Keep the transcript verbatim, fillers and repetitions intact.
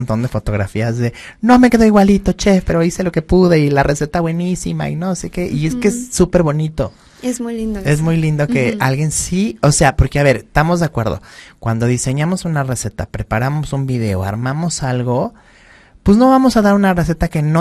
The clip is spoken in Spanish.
montón de fotografías de no me quedó igualito, chef, pero hice lo que pude y la receta buenísima y no sé qué, y es uh-huh. que es súper bonito. Es muy lindo. Es eso. Muy lindo que uh-huh. alguien sí, o sea, porque a ver, estamos de acuerdo, cuando diseñamos una receta, preparamos un video, armamos algo, pues no vamos a dar una receta que no